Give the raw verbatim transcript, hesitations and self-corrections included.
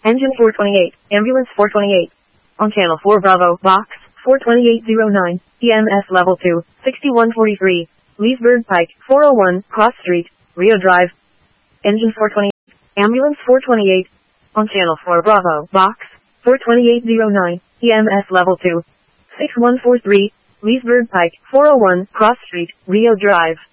Engine four twenty-eight, Ambulance four twenty-eight. On Channel four Bravo, Box four twenty-eight oh nine, E M S Level two, sixty-one forty-three, Leesburg Pike, four oh one, Cross Street, Rio Drive. Engine four twenty-eight, Ambulance four twenty-eight. On Channel four Bravo, Box four twenty-eight oh nine, E M S Level two, sixty-one forty-three, Leesburg Pike, four oh one, Cross Street, Rio Drive.